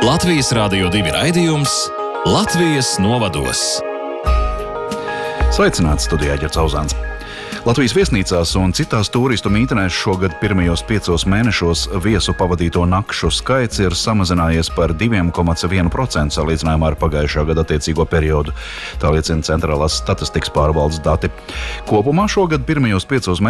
Latvijas Rādio 2 raidījums Latvijas novados. Sveicināts, studijā Ģerts Auzāns. Latvijas viesnīcās un citās turistu mītnēs šogad pirmajos 5 mēnešos viesu pavadīto nakšu skaits ir samazinājies par 2,1% salīdzinājumā ar pagājušā gada attiecīgo periodu. Tā liecina Centrālās statistikas pārvaldes dati. Kopumā šogad pirmajos 5